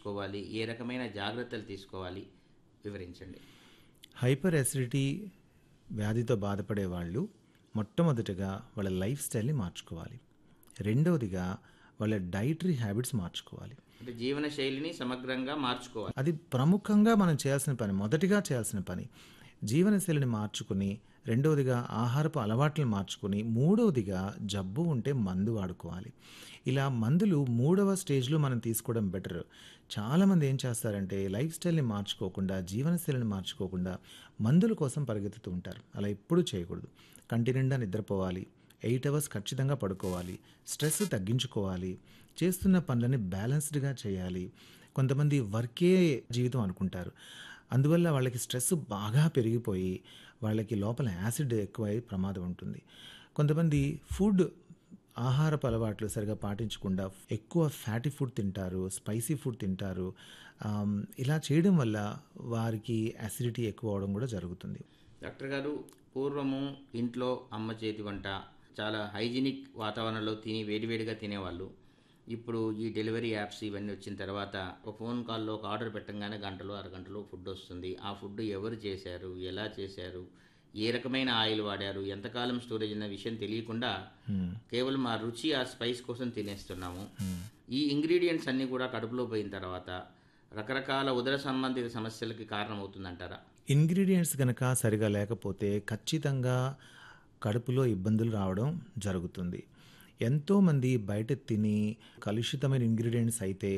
మార్చుకోవాలి? ఏ రకమైన జాగ్రత్తలు తీసుకోవాలి? వివరించండి. హైపర్ అసిడిటీ వ్యాధితో బాధపడే వాళ్ళు మొట్టమొదటిగా వాళ్ళ లైఫ్ స్టైల్ని మార్చుకోవాలి. రెండవదిగా వాళ్ళ డైటరీ హ్యాబిట్స్ మార్చుకోవాలి. అంటే జీవన శైలిని సమగ్రంగా మార్చుకోవాలి. అది ప్రముఖంగా మనం చేయాల్సిన పని, మొదటిగా చేయాల్సిన పని. జీవనశైలిని మార్చుకుని, రెండవదిగా ఆహారపు అలవాట్లను మార్చుకుని, మూడవదిగా జబ్బు ఉంటే మందు వాడుకోవాలి. ఇలా మందులు మూడవ స్టేజ్లో మనం తీసుకోవడం బెటర్. చాలామంది ఏం చేస్తారంటే లైఫ్ స్టైల్ని మార్చుకోకుండా, జీవనశైలిని మార్చుకోకుండా మందుల కోసం పరిగెత్తుతూ ఉంటారు. అలా ఎప్పుడూ చేయకూడదు. కంటి నిండా నిద్రపోవాలి, 8 అవర్స్ ఖచ్చితంగా పడుకోవాలి, స్ట్రెస్ తగ్గించుకోవాలి, చేస్తున్న పనులని బ్యాలెన్స్డ్గా చేయాలి. కొంతమంది వర్కే జీవితం అనుకుంటారు. అందువల్ల వాళ్ళకి స్ట్రెస్ బాగా పెరిగిపోయి వాళ్ళకి లోపల యాసిడ్ ఎక్కువై ప్రమాదం ఉంటుంది. కొంతమంది ఆహారపు అలవాట్లు సరిగా పాటించకుండా ఎక్కువ ఫ్యాటీ ఫుడ్ తింటారు, స్పైసీ ఫుడ్ తింటారు. ఇలా చేయడం వల్ల వారికి యాసిడిటీ ఎక్కువ అవడం కూడా జరుగుతుంది. డాక్టర్ గారు, పూర్వము ఇంట్లో అమ్మ చేతి వంట చాలా హైజీనిక్ వాతావరణంలో తిని వేడివేడిగా తినేవాళ్ళు. ఇప్పుడు ఈ డెలివరీ యాప్స్ ఇవన్నీ వచ్చిన తర్వాత ఒక ఫోన్ కాల్లో ఒక ఆర్డర్ పెట్టంగానే గంటలో అరగంటలో ఫుడ్ వస్తుంది. ఆ ఫుడ్ ఎవరు చేశారు, ఎలా చేశారు, ఏ రకమైన ఆయిల్ వాడారు, ఎంతకాలం స్టోరేజ్ అన్న విషయం తెలియకుండా కేవలం ఆ రుచి, ఆ స్పైస్ కోసం తినేస్తున్నాము. ఈ ఇంగ్రీడియంట్స్ అన్నీ కూడా కడుపులో పోయిన తర్వాత రకరకాల ఉదర సంబంధిత సమస్యలకి కారణమవుతుందంటారా? ఇంగ్రీడియంట్స్ కనుక సరిగా లేకపోతే ఖచ్చితంగా కడుపులో ఇబ్బందులు రావడం జరుగుతుంది. ఎంతోమంది బయట తిని కలుషితమైన ఇంగ్రీడియంట్స్ అయితే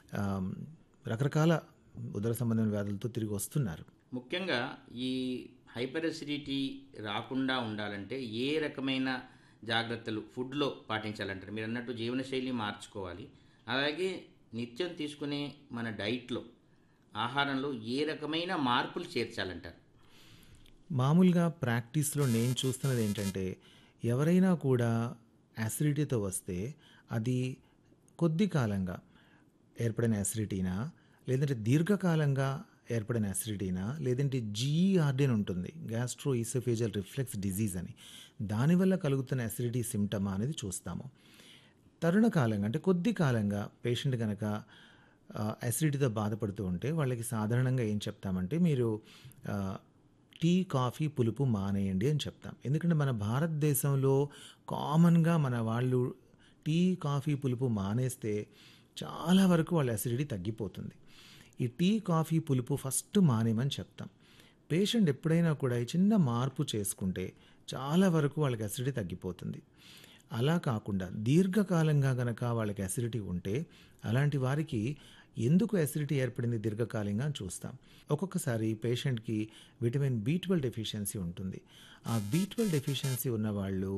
రకరకాల ఉదర సంబంధమైన వ్యాధులతో తిరిగి వస్తున్నారు. ముఖ్యంగా ఈ హైపర్ అసిడిటీ రాకుండా ఉండాలంటే ఏ రకమైన జాగ్రత్తలు ఫుడ్లో పాటించాలంటారు? మీరు అన్నట్టు జీవనశైలి మార్చుకోవాలి. అలాగే నిత్యం తీసుకునే మన డైట్లో, ఆహారంలో ఏ రకమైన మార్పులు చేర్చాలంటారు? మామూలుగా ప్రాక్టీస్లో నేను చూస్తున్నది ఏంటంటే ఎవరైనా కూడా యాసిడిటీతో వస్తే అది కొద్ది కాలంగా ఏర్పడిన యాసిడిటీనా, లేదంటే దీర్ఘకాలంగా ఏర్పడిన యాసిడిటీనా, లేదంటే జీఈఆర్డీ అని ఉంటుంది, గ్యాస్ట్రో ఈసోఫేజియల్ రిఫ్లెక్స్ డిజీజ్ అని, దానివల్ల కలుగుతున్న యాసిడిటీ సిమ్టమా అనేది చూస్తాము. తరుణకాలంగా అంటే కొద్ది కాలంగా పేషెంట్ కనుక యాసిడిటీతో బాధపడుతూ ఉంటే వాళ్ళకి సాధారణంగా ఏం చెప్తామంటే మీరు టీ, కాఫీ, పులుపు మానేయండి అని చెప్తాం. ఎందుకంటే మన భారతదేశంలో కామన్గా మన వాళ్ళు టీ, కాఫీ, పులుపు మానేస్తే చాలా వరకు వాళ్ళ యాసిడిటీ తగ్గిపోతుంది. ఈ టీ, కాఫీ, పులుపు ఫస్ట్ మానేయమని చెప్తాం. పేషెంట్ ఎప్పుడైనా కూడా ఈ చిన్న మార్పు చేసుకుంటే చాలా వరకు వాళ్ళకి యాసిడిటీ తగ్గిపోతుంది. అలా కాకుండా దీర్ఘకాలంగా గనక వాళ్ళకి యాసిడిటీ ఉంటే అలాంటి వారికి ఎందుకు యాసిడిటీ ఏర్పడింది దీర్ఘకాలంగా అని చూస్తాం. ఒక్కొక్కసారి పేషెంట్కి విటమిన్ B12 డెఫిషియన్సీ ఉంటుంది. ఆ B12 డెఫిషియన్సీ ఉన్న వాళ్ళు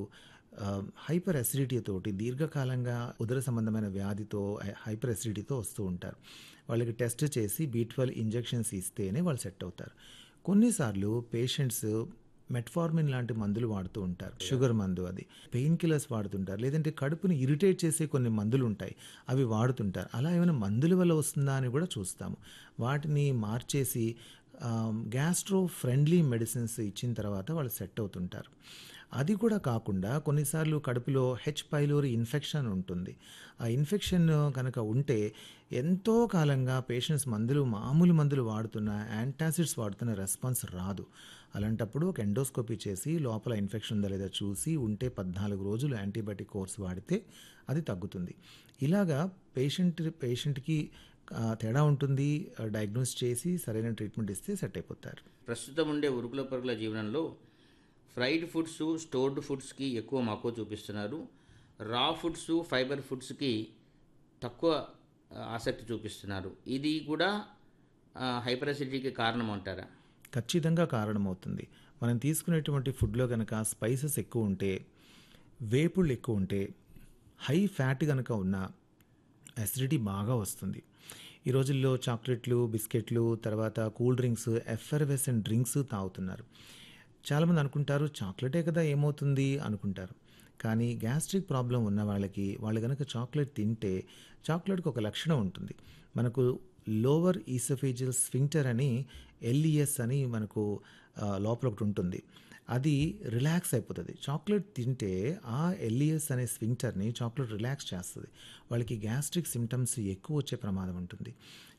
హైపర్ అసిడిటీతోటి దీర్ఘకాలంగా ఉదర సంబంధమైన వ్యాధితో హైపర్ అసిడిటీతో వస్తూ ఉంటారు. వాళ్ళకి టెస్ట్ చేసి B12 ఇంజెక్షన్స్ ఇస్తేనే వాళ్ళు సెట్ అవుతారు. కొన్నిసార్లు పేషెంట్స్ మెట్ఫార్మిన్ లాంటి మందులు వాడుతూ ఉంటారు, షుగర్ మందు, అది పెయిన్ కిల్లర్స్ వాడుతుంటారు, లేదంటే కడుపుని ఇరిటేట్ చేసే కొన్ని మందులు ఉంటాయి, అవి వాడుతుంటారు. అలా ఏమైనా మందుల వల్ల వస్తుందా అని కూడా చూస్తాము. వాటిని మార్చేసి గ్యాస్ట్రో ఫ్రెండ్లీ మెడిసిన్స్ ఇచ్చిన తర్వాత వాళ్ళు సెట్ అవుతుంటారు. అది కూడా కాకుండా కొన్నిసార్లు కడుపులో H. పైలోరీ ఇన్ఫెక్షన్ ఉంటుంది. ఆ ఇన్ఫెక్షన్ కనుక ఉంటే ఎంతో కాలంగా పేషెంట్స్ మామూలు మందులు వాడుతున్న, యాంటాసిడ్స్ వాడుతున్న రెస్పాన్స్ రాదు. అలాంటప్పుడు ఒక ఎండోస్కోపీ చేసి లోపల ఇన్ఫెక్షన్ ఉందా లేదా చూసి ఉంటే 14 రోజులు యాంటీబయాటిక్ కోర్స్ వాడితే అది తగ్గుతుంది. ఇలాగా పేషెంట్కి తేడా ఉంటుంది, డయాగ్నోస్ చేసి సరైన ట్రీట్మెంట్ ఇస్తే సెట్ అయిపోతారు. ప్రస్తుతం ఉండే ఉరుకుల పరుగుల జీవనంలో ఫ్రైడ్ ఫుడ్స్, స్టోర్డ్ ఫుడ్స్కి ఎక్కువ మక్కువ చూపిస్తున్నారు. రా ఫుడ్స్, ఫైబర్ ఫుడ్స్కి తక్కువ ఆసక్తి చూపిస్తున్నారు. ఇది కూడా హైపర్ అసిడిటీకి కారణం అంటారా? ఖచ్చితంగా కారణమవుతుంది. మనం తీసుకునేటువంటి ఫుడ్లో కనుక స్పైసెస్ ఎక్కువ ఉంటే, వేపుళ్ళు ఎక్కువ ఉంటే, హై ఫ్యాట్ కనుక ఉన్న యాసిడిటీ బాగా వస్తుంది. ఈ రోజుల్లో చాక్లెట్లు, బిస్కెట్లు, తర్వాత కూల్ డ్రింక్స్, ఎఫర్వెసెంట్ డ్రింక్స్ తాగుతున్నారు. చాలామంది అనుకుంటారు చాక్లెటే కదా ఏమవుతుంది అనుకుంటారు. కానీ గ్యాస్ట్రిక్ ప్రాబ్లం ఉన్న వాళ్ళు కనుక చాక్లెట్ తింటే చాక్లెట్కి ఒక లక్షణం ఉంటుంది. మనకు లోవర్ ఈసోఫేజియల్ స్ఫింక్టర్ అని LES అని మనకు లోపల ఒకటి ఉంటుంది. అది రిలాక్స్ అయిపోతుంది. చాక్లెట్ తింటే ఆ LES అనే స్ఫింక్టర్ని చాక్లెట్ రిలాక్స్ చేస్తుంది. వాళ్ళకి గ్యాస్ట్రిక్ సిమ్టమ్స్ ఎక్కువ వచ్చే ప్రమాదం ఉంటుంది.